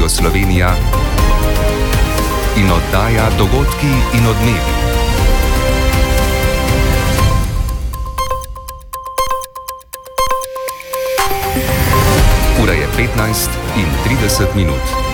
Slovenija in oddaja Dogodki in odmevi. Ura je 15:30.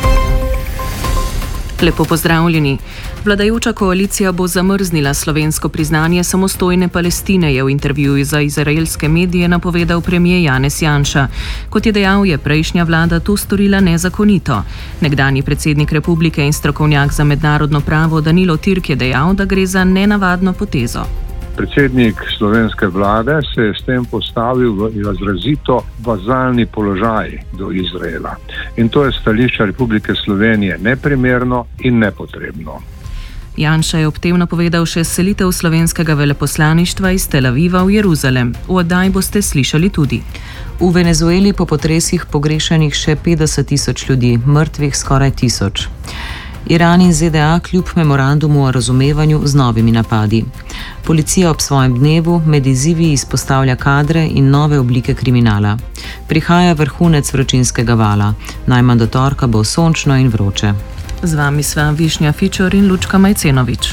Lepo pozdravljeni. Vladajoča koalicija bo zamrznila slovensko priznanje samostojne Palestine, je v intervjuju za izraelske medije napovedal premier Janez Janša. Kot je dejal, je prejšnja vlada to storila nezakonito. Nekdanji predsednik republike in strokovnjak za mednarodno pravo Danilo Türk je dejal, da gre za nenavadno potezo. Predsednik slovenske vlade se je s tem postavil v izrazito vazalni položaj do Izraela. In to je stališče Republike Slovenije neprimerno in nepotrebno. Janša je ob tem napovedal še selitev slovenskega veleposlaništva iz Tel Aviva v Jeruzalem. V oddaji boste slišali tudi: v Venezueli po potresih pogrešanih še 50.000 ljudi, mrtvih skoraj 1000. Iran in ZDA kljub memorandumu o razumevanju z novimi napadi. Policija ob svojem dnevu med izzivi izpostavlja kadre in nove oblike kriminala. Prihaja vrhunec vročinskega vala. Najmanj do torka bo sončno in vroče. Z vami sva Višnja Fičor in Lučka Majcenovič.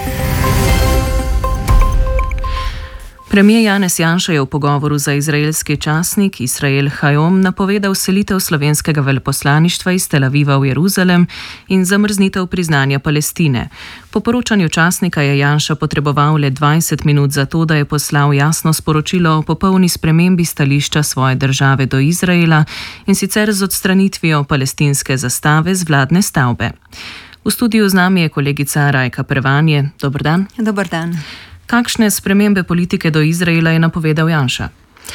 Premier Janez Janša je v pogovoru za izraelski časnik Israel Hayom napovedal selitev slovenskega veleposlaništva iz Tel Aviva v Jeruzalem in zamrznitev priznanja Palestine. Po poročanju časnika je Janša potreboval le 20 minut za to, da je poslal jasno sporočilo o popolni spremembi stališča svoje države do Izraela, in sicer z odstranitvijo palestinske zastave z vladne stavbe. V studiu z nami je kolegica Rajka Prevanje. Dober dan. Dober dan. Kakšne spremembe politike do Izraela je napovedal Janša?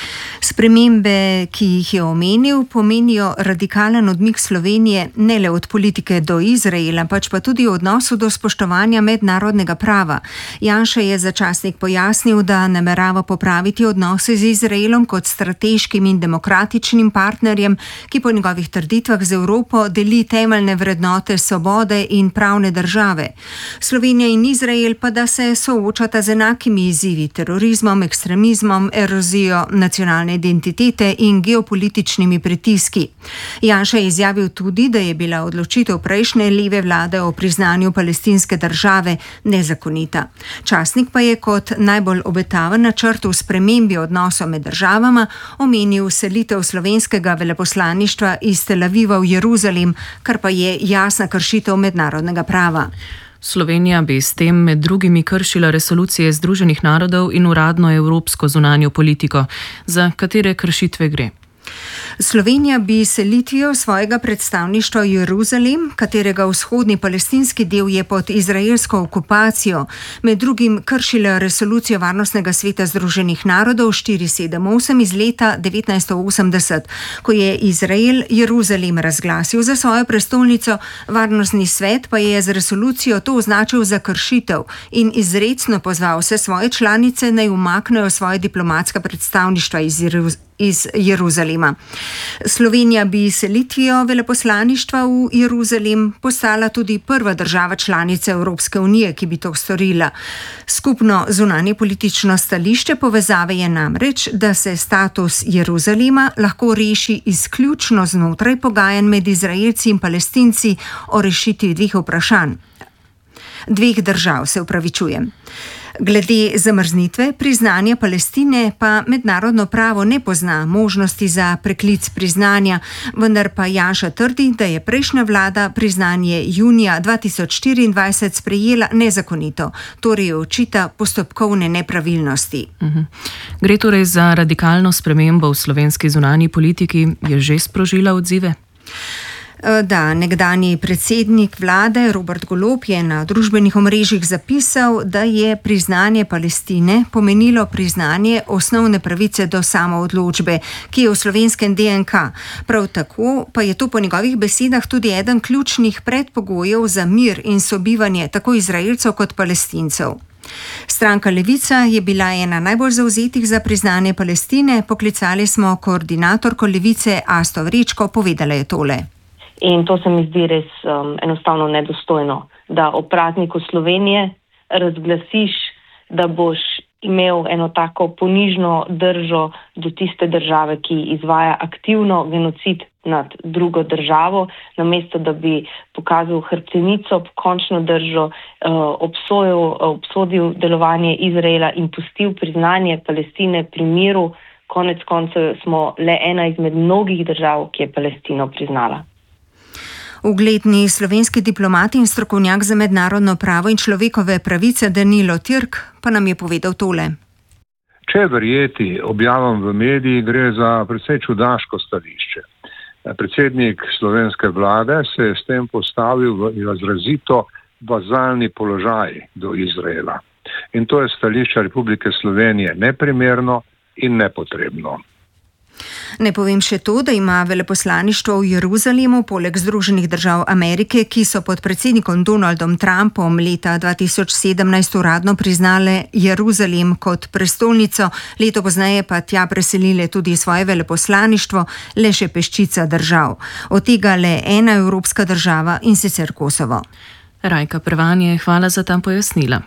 Spremembe, ki jih je omenil, pomenijo radikalen odmik Slovenije ne le od politike do Izraela, pač pa tudi v odnosu do spoštovanja mednarodnega prava. Janša je za časnik pojasnil, da namerava popraviti odnose z Izraelom kot strateškim in demokratičnim partnerjem, ki po njegovih trditvah z Evropo deli temeljne vrednote svobode in pravne države. Slovenija in Izrael pa da se soočata z enakimi izzivi: terorizmom, ekstremizmom, erozijo nacionalne identitete in geopolitičnimi pritiski. Janša je izjavil tudi, da je bila odločitev prejšnje leve vlade o priznanju palestinske države nezakonita. Časnik pa je kot najbolj obetaven načrt v spremembi odnosov med državama omenil selitev slovenskega veleposlaništva iz Tel Aviva v Jeruzalem, kar pa je jasna kršitev mednarodnega prava. Slovenija bi s tem med drugimi kršila resolucije Združenih narodov in uradno evropsko zunanjo politiko. Za katere kršitve gre? Slovenija bi selitvijo svojega predstavništva v Jeruzalem, katerega vzhodni palestinski del je pod izraelsko okupacijo, med drugim kršila resolucijo Varnostnega sveta Združenih narodov 478 iz leta 1980, ko je Izrael Jeruzalem razglasil za svojo prestolnico. Varnostni svet pa je z resolucijo to označil za kršitev in izrecno pozval vse svoje članice, naj umaknejo svoje diplomatska predstavništva iz Jeruzalema. Slovenija bi selitvijo veleposlaništva v Jeruzalem postala tudi prva država članica Evropske unije, ki bi to storila. Skupno zunanje politično stališče povezave je namreč, da se status Jeruzalema lahko reši izključno znotraj pogajanj med Izraelci in Palestinci o rešitvi dveh držav, se opravičujem. Glede zamrznitve priznanja Palestine pa mednarodno pravo ne pozna možnosti za preklic priznanja, vendar pa Janša trdi, da je prejšnja vlada priznanje junija 2024 sprejela nezakonito, torej očita postopkovne nepravilnosti. Gre torej za radikalno spremembo v slovenski zunanji politiki, je že sprožila odzive? Da, nekdanji predsednik vlade Robert Golob je na družbenih omrežjih zapisal, da je priznanje Palestine pomenilo priznanje osnovne pravice do samoodločbe, ki je v slovenskem DNK. Prav tako pa je to po njegovih besedah tudi eden ključnih predpogojev za mir in sobivanje tako Izraelcev kot Palestincev. Stranka Levica je bila ena najbolj zavzetih za priznanje Palestine. Poklicali smo koordinatorko Levice Asto Vrečko, povedala je tole. In to se mi zdi res enostavno nedostojno, da ob prazniku Slovenije razglasiš, da boš imel eno tako ponižno držo do tiste države, ki izvaja aktivno genocid nad drugo državo, namesto da bi pokazal hrbtenico, končno držo, obsodil delovanje Izraela in pustil priznanje Palestine pri miru. Konec koncev smo le ena izmed mnogih držav, ki je Palestino priznala. Ugledni slovenski diplomat in strokovnjak za mednarodno pravo in človekove pravice Danilo Türk pa nam je povedal tole. Če verjeti objavam v mediji, gre za precej čudaško stališče. Predsednik slovenske vlade se je s tem postavil v izrazito vazalni položaj do Izraela. In to je stališče Republike Slovenije neprimerno in nepotrebno. Ne povem še to, da ima veleposlaništvo v Jeruzalemu poleg Združenih držav Amerike, ki so pod predsednikom Donaldom Trumpom leta 2017 uradno priznale Jeruzalem kot prestolnico, leto pozneje pa tja preselile tudi svoje veleposlaništvo, le še peščica držav. Od tega le ena evropska država, in sicer Kosovo. Rajka Prvanje, hvala za ta pojasnila.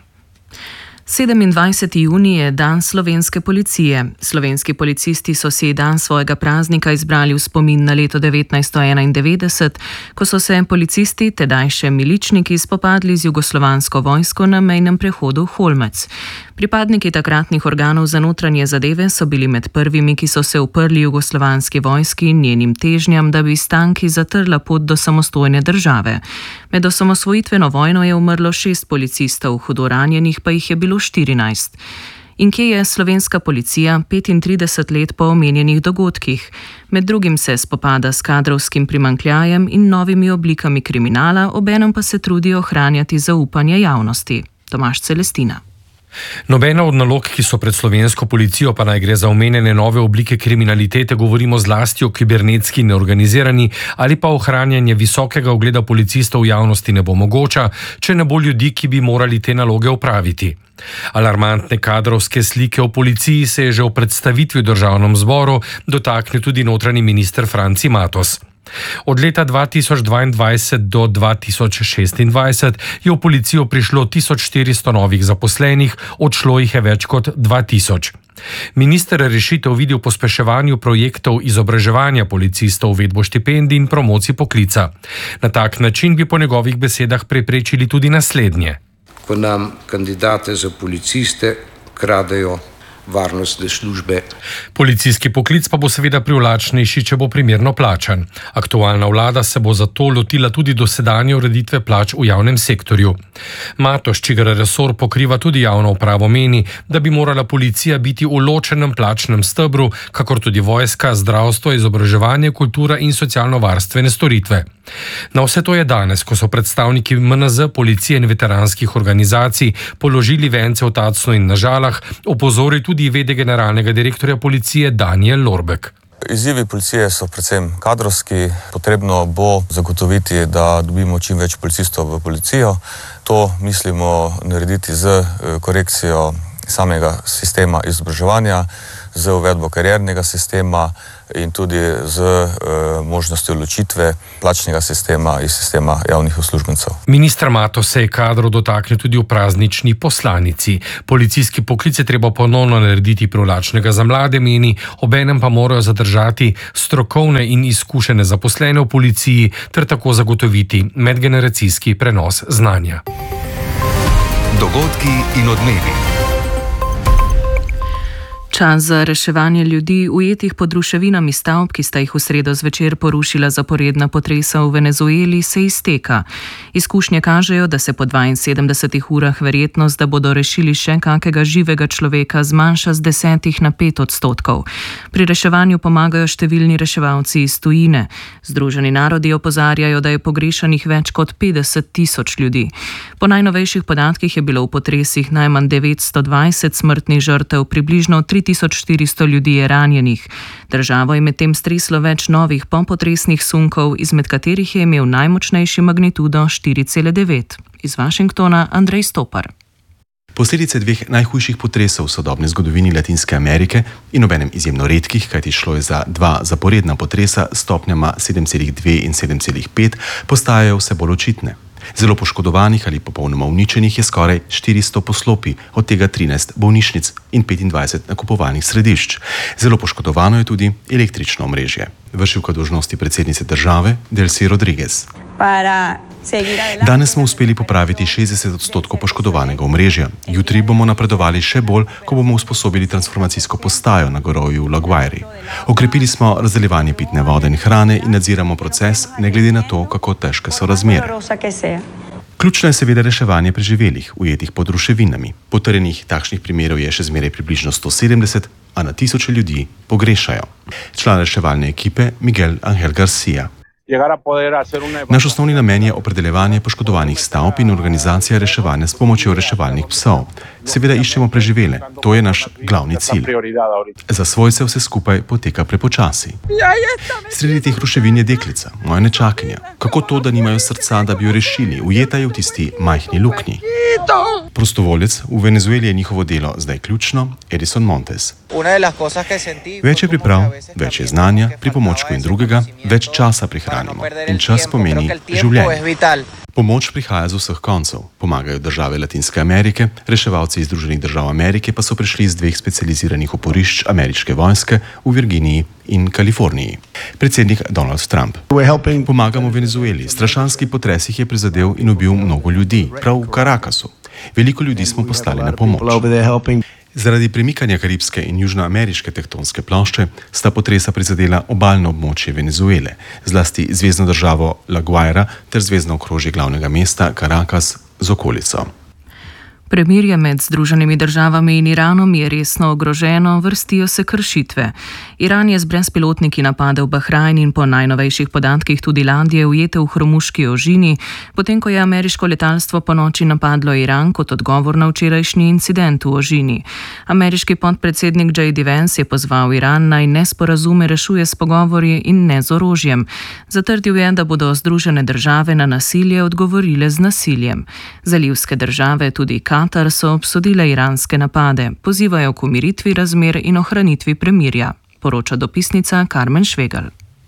27. junij je dan slovenske policije. Slovenski policisti so si dan svojega praznika izbrali v spomin na leto 1991, ko so se policisti, tedaj še miličniki, spopadli z jugoslovansko vojsko na mejnem prehodu Holmec. Pripadniki takratnih organov za notranje zadeve so bili med prvimi, ki so se uprli jugoslovanski vojski in njenim težnjam, da bi s tanki zatrla pot do samostojne države. Med osamosvojitveno vojno je umrlo 6 policistov, hudo ranjenih pa jih je bilo 14. In kje je slovenska policija 35 let po omenjenih dogodkih? Med drugim se spopada s kadrovskim primanjkljajem in novimi oblikami kriminala, obenem pa se trudi ohranjati zaupanje javnosti. Tomaž Celestina. Nobena od nalog, ki so pred slovensko policijo, pa naj gre za omenjene nove oblike kriminalitete, govorimo zlasti o kibernetski neorganizirani ali pa ohranjanje visokega ugleda policistov v javnosti ne bo mogoča, če ne bo ljudi, ki bi morali te naloge opraviti. Alarmantne kadrovske slike o policiji se je že v predstavitvi v Državnem zboru dotaknil tudi notranji minister Franci Matos. Od leta 2022 do 2026 je v policijo prišlo 1400 novih zaposlenih, odšlo jih je več kot 2000. Minister rešitev vidi v pospeševanju projektov izobraževanja policistov, uvedbo štipendij in promocij poklica. Na tak način bi po njegovih besedah preprečili tudi naslednje. Ko nam kandidate za policiste kradejo varnostne službe. Policijski poklic pa bo seveda privlačnejši, če bo primerno plačan. Aktualna vlada se bo zato lotila tudi dosedanje ureditve plač v javnem sektorju. Matos, čigar resor pokriva tudi javno upravo, meni, da bi morala policija biti v ločenem plačnem stebru, kakor tudi vojska, zdravstvo, izobraževanje, kultura in socialno-varstvene storitve. Na vse to je danes, ko so predstavniki MNZ, policije in veteranskih organizacij položili vence v Tacnu in na Žalah, opozori tudi v.d. generalnega direktorja policije Danijel Lorbek. Izzivi policije so predvsem kadrovski. Potrebno bo zagotoviti, da dobimo čim več policistov v policijo. To mislimo narediti z korekcijo samega sistema izobraževanja, z uvedbo kariernega sistema in tudi z možnostjo ločitve plačnega sistema iz sistema javnih uslužbencev. Minister Matos se je kadrov dotaknil tudi v praznični poslanici. Policijski poklic je treba ponovno narediti privlačnega za mlade, meni, obenem pa morajo zadržati strokovne in izkušene zaposlene v policiji ter tako zagotoviti medgeneracijski prenos znanja. Dogodki in odmevi. Čas za reševanje ljudi, ujetih pod ruševinami stavb, ki sta jih v sredo zvečer porušila zaporedna potresa v Venezueli, se izteka. Izkušnje kažejo, da se po 72 urah verjetnost, da bodo rešili še kakega živega človeka, zmanjša z 10 na 5%. Pri reševanju pomagajo številni reševalci iz tujine. Združeni narodi opozarjajo, da je pogrešanih več kot 50 000 ljudi. Po najnovejših podatkih je bilo v potresih najmanj 920 smrtnih žrtev, približno 3400 ljudi je ranjenih. Državo je medtem streslo več novih popotresnih sunkov, izmed katerih je imel najmočnejši magnitudo 4,9. Iz Washingtona Andrej Stopar. Posledice dveh najhujših potresov v sodobni zgodovini Latinske Amerike in obenem izjemno redkih, kajti šlo je za 2 zaporedna potresa s stopnjama 7,2 in 7,5, postajajo vse bolj očitne. Zelo poškodovanih ali popolnoma uničenih je skoraj 400 poslopij, od tega 13 bolnišnic in 25 nakupovalnih središč. Zelo poškodovano je tudi električno omrežje. Vršilka dolžnosti predsednice države Delcy Rodriguez. Danes smo uspeli popraviti 60% poškodovanega omrežja. Jutri bomo napredovali še bolj, ko bomo usposobili transformacijsko postajo na gorovju v La Guairi. Okrepili smo razdeljevanje pitne vode in hrane in nadziramo proces, ne glede na to, kako težke so razmere. Ključno je seveda reševanje preživelih, ujetih pod ruševinami. Potrjenih takšnih primerov je še zmeraj približno 170, a na tisoče ljudi pogrešajo. Član reševalne ekipe Miguel Ángel García. Naš osnovni namen je opredeljevanje poškodovanih stavb in organizacija reševanja s pomočjo reševalnih psov. Seveda iščemo preživele, to je naš glavni cilj. Za svojce vse skupaj poteka prepočasi. Sredi teh ruševin je deklica, moja nečakinja. Kako to, da nimajo srca, da bi jo rešili? Ujeta je v tisti majhni luknji. Prostovoljec v Venezueli je njihovo delo zdaj ključno, Edison Montes. Več je priprav, več je znanja, pripomočkov in drugega, več časa prihranimo. In čas pomeni življenje. Pomoč prihaja z vseh koncev. Pomagajo države Latinske Amerike, reševalci iz Združenih držav Amerike pa so prišli iz 2 specializiranih oporišč ameriške vojske v Virginiji in Kaliforniji. Predsednik Donald Trump. Pomagamo Venezueli. Strašanski potres jih je prizadel in ubil mnogo ljudi, prav v Caracasu. Veliko ljudi smo poslali na pomoč. Zaradi premikanja karibske in južnoameriške tektonske plošče sta potresa prizadela obalno območje Venezuele, zlasti zvezno državo La Guaira ter zvezno okrožje glavnega mesta Caracas z okolico. Premirje med Združenimi državami in Iranom je resno ogroženo, vrstijo se kršitve. Iran je z brezpilotniki napadel Bahrajn in po najnovejših podatkih tudi ladje ujete v Hormuški ožini, potem ko je ameriško letalstvo po noči napadlo Iran kot odgovor na včerajšnji incident v ožini. Ameriški podpredsednik J.D. Vance je pozval Iran naj nesporazume rešuje s pogovori in ne z orožjem. Zatrdil je, da bodo Združene države na nasilje odgovorile z nasiljem. Zalivske države, tudi Katar, so obsodile iranske napade, pozivajo k umiritvi razmer in ohranitvi premirja, poroča dopisnica Karmen Švegal.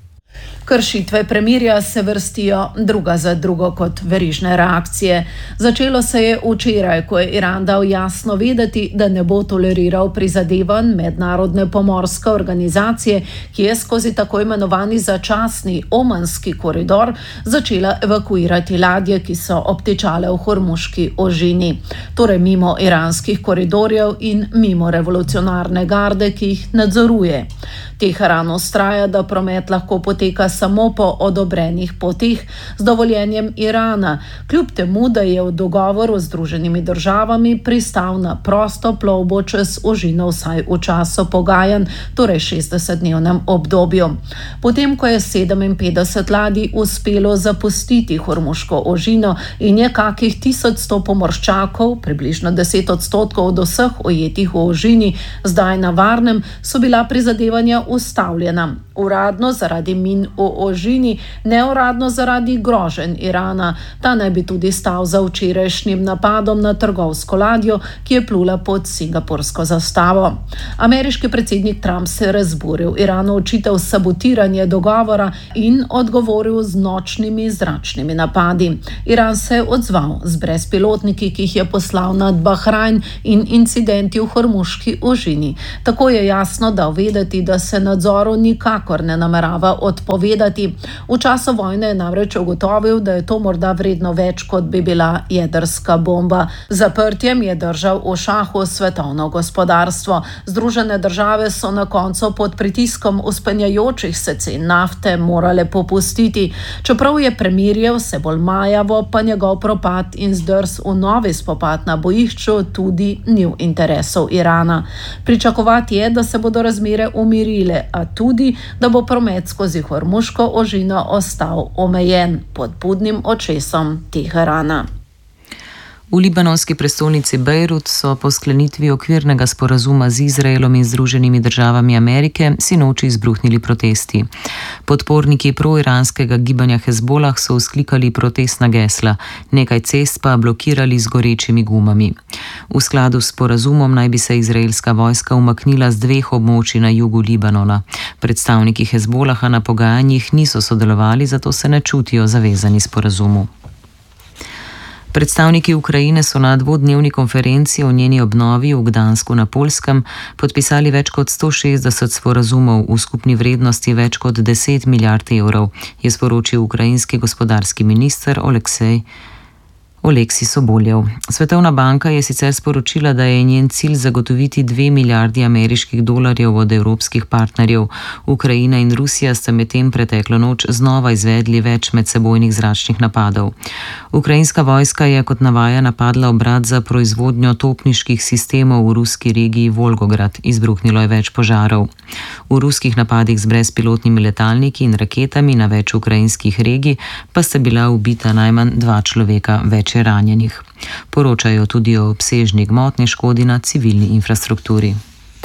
Kršitve premirja se vrstijo druga za drugo kot verižne reakcije. Začelo se je včeraj, ko je Iran dal jasno vedeti, da ne bo toleriral prizadevanj mednarodne pomorske organizacije, ki je skozi tako imenovani začasni Omanski koridor začela evakuirati ladje, ki so obtičale v Hormuški ožini. Torej mimo iranskih koridorjev in mimo revolucionarne garde, ki jih nadzoruje. Teheran vztraja, da promet lahko poteka samo po odobrenih poteh z dovoljenjem Irana, kljub temu, da je v dogovoru z Združenimi državami pristal na prosto plovbo čez ožino vsaj v času pogajanj, torej 60-dnevnem obdobju. Potem, ko je 57 ladij uspelo zapustiti Hormuško ožino in je kakih 1100 pomorščakov, približno 10% od vseh ujetih v ožini, zdaj na varnem, so bila prizadevanja ustavljena. Uradno zaradi min v ožini, neuradno zaradi groženj Irana. Ta naj bi tudi stal za včerajšnjim napadom na trgovsko ladjo, ki je plula pod singapursko zastavo. Ameriški predsednik Trump se je razburil, Iranu očital sabotiranje dogovora in odgovoril z nočnimi zračnimi napadi. Iran se je odzval z brezpilotniki, ki jih je poslal nad Bahrajn in incidenti v Hormuški ožini. Tako je jasno dal vedeti, da se nadzoru nikakor ne namerava odpovedati. V času vojne je namreč ugotovil, da je to morda vredno več, kot bi bila jedrska bomba. Zaprtjem je držal v šahu svetovno gospodarstvo. Združene države so na koncu pod pritiskom vzpenjajočih se cen nafte morale popustiti. Čeprav je premirje vse bolj majavo, pa njegov propad in zdrs v novi spopad na bojišču tudi ni v interesu Irana. Pričakovati je, da se bodo razmere umirile, a tudi, da bo promet skozi Hormuško ožino ostal omejen pod budnim očesom Teherana. V libanonski prestolnici Bejrut so po sklenitvi okvirnega sporazuma z Izraelom in Združenimi državami Amerike sinoči izbruhnili protesti. Podporniki proiranskega gibanja Hezbolah so vzklikali protestna gesla, nekaj cest pa blokirali z gorečimi gumami. V skladu s sporazumom naj bi se izraelska vojska umaknila z 2 območij na jugu Libanona. Predstavniki Hezbolaha na pogajanjih niso sodelovali, zato se ne čutijo zavezani sporazumu. Predstavniki Ukrajine so na dvodnevni konferenci o njeni obnovi v Gdansku na Poljskem podpisali več kot 160 sporazumov v skupni vrednosti več kot 10 milijard evrov, je sporočil ukrajinski gospodarski minister Oleksij Soboljev. Svetovna banka je sicer sporočila, da je njen cilj zagotoviti 2 milijardi ameriških dolarjev od evropskih partnerjev. Ukrajina in Rusija sta medtem preteklo noč znova izvedli več medsebojnih zračnih napadov. Ukrajinska vojska je, kot navaja, napadla obrat za proizvodnjo topniških sistemov v ruski regiji Volgograd. Izbruhnilo je več požarov. V ruskih napadih z brezpilotnimi letalniki in raketami na več ukrajinskih regij pa sta bila ubita najmanj 2 človeka, več je ranjenih. Poročajo tudi o obsežni gmotni škodi na civilni infrastrukturi.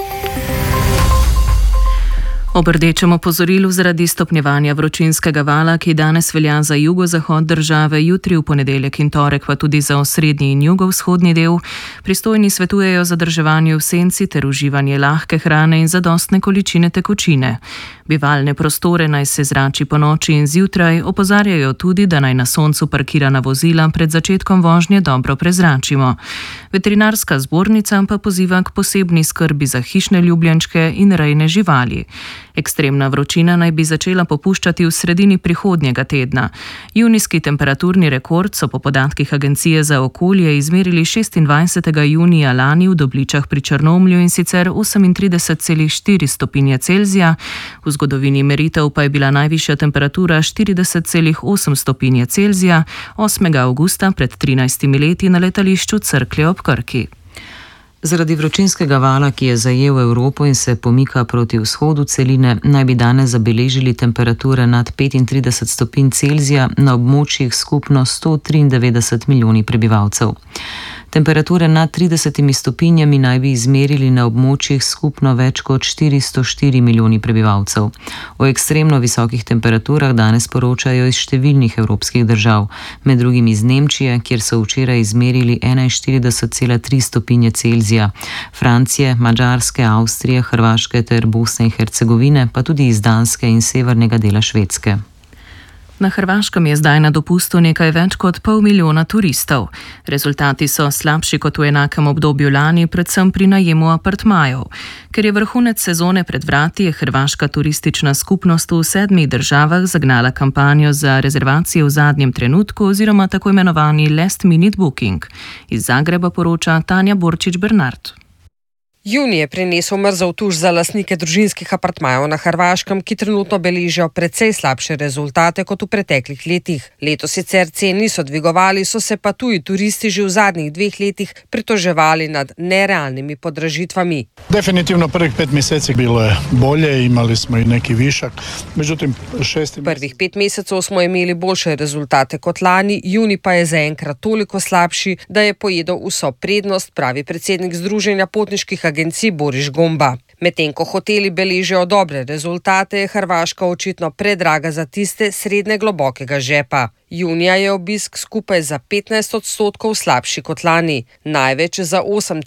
Ob rdečem opozorilu zaradi stopnjevanja vročinskega vala, ki danes velja za jugozahod države, jutri v ponedeljek in torek pa tudi za osrednji in jugovzhodni del, pristojni svetujejo zadrževanje v senci ter uživanje lahke hrane in zadostne količine tekočine. Bivalne prostore naj se zrači po noči in zjutraj, opozarjajo tudi, da naj na soncu parkirana vozila pred začetkom vožnje dobro prezračimo. Veterinarska zbornica pa poziva k posebni skrbi za hišne ljubljenčke in rejne živali. Ekstremna vročina naj bi začela popuščati v sredini prihodnjega tedna. Junijski temperaturni rekord so po podatkih Agencije za okolje izmerili 26. junija lani v Dobličah pri Črnomlju, in sicer 38,4 stopinje Celzija. V zgodovini meritev pa je bila najvišja temperatura 40,8 stopinje Celzija 8. avgusta pred 13 leti na letališču Cerklje ob Krki. Zaradi vročinskega vala, ki je zajel Evropo in se pomika proti vzhodu celine, naj bi danes zabeležili temperature nad 35 stopinj Celzija na območjih skupno 193 milijoni prebivalcev. Temperature nad 30 stopinjami naj bi izmerili na območjih skupno več kot 404 milijoni prebivalcev. O ekstremno visokih temperaturah danes poročajo iz številnih evropskih držav, med drugim iz Nemčije, kjer so včeraj izmerili 41,3 stopinje Celzija, Francije, Madžarske, Avstrije, Hrvaške ter Bosne in Hercegovine, pa tudi iz Danske in severnega dela Švedske. Na Hrvaškem je zdaj na dopustu nekaj več kot 500 000 turistov. Rezultati so slabši kot v enakem obdobju lani, predvsem pri najemu apartmajev. Ker je vrhunec sezone pred vrati, je hrvaška turistična skupnost v 7 državah zagnala kampanjo za rezervacije v zadnjem trenutku oziroma tako imenovani last minute booking. Iz Zagreba poroča Tanja Borčič-Bernard. Junij je prinesel mrzel tuš za lastnike družinskih apartmajev na Hrvaškem, ki trenutno beležijo precej slabše rezultate kot v preteklih letih. Letos sicer cen niso dvigovali, so se pa tuji turisti že v zadnjih 2 letih pritoževali nad nerealnimi podražitvami. Definitivno prvih 5 meseci bilo je bolje, imali smo i neki višak. Međutim, prvih 5 mesecev smo imeli boljše rezultate kot lani, junij pa je zaenkrat toliko slabši, da je pojedel vso prednost, pravi predsednik Združenja potniških agencij Boris Gomba. Medtem ko hoteli beležijo dobre rezultate, je Hrvaška očitno predraga za tiste srednje globokega žepa. Junija je obisk skupaj za 15% slabši kot lani. Največ za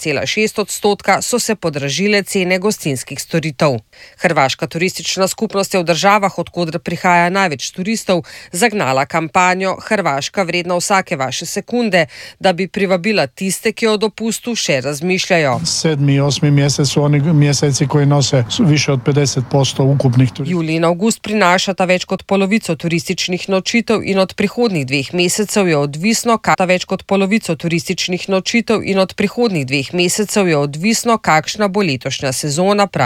8,6% so se podražile cene gostinskih storitev. Hrvaška turistična skupnost je v državah, odkudr prihaja največ turistov, zagnala kampanjo Hrvaška vredna vsake vaše sekunde, da bi privabila tiste, ki o dopustu še razmišljajo. 7. i 8. mesec su oni mjeseci koji nose više od 50% ukupnih turistov. Julij in avgust prinašata več kot polovico turističnih nočitev in od prihodnjih 2 mesecev je odvisno, kakšna bo letošnja sezona.